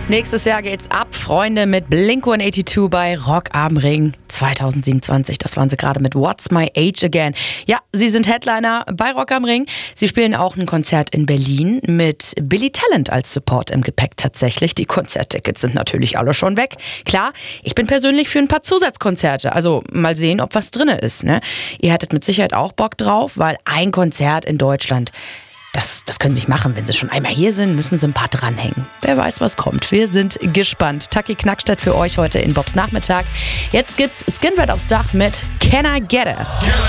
Nächstes Jahr geht's ab, Freunde, mit Blink-182 bei Rock am Ring 2027. Das waren sie gerade mit What's My Age Again. Ja, sie sind Headliner bei Rock am Ring. Sie spielen auch ein Konzert in Berlin mit Billy Talent als Support im Gepäck tatsächlich. Die Konzerttickets sind natürlich alle schon weg. Klar, ich bin persönlich für ein paar Zusatzkonzerte. Also mal sehen, ob was drin ist. Ne? Ihr hättet mit Sicherheit auch Bock drauf, weil ein Konzert in Deutschland, das können Sie sich machen. Wenn Sie schon einmal hier sind, müssen Sie ein paar dranhängen. Wer weiß, was kommt. Wir sind gespannt. Taki Knackstedt für euch heute in Bobs Nachmittag. Jetzt gibt's Skinred aufs Dach mit Can I Get It?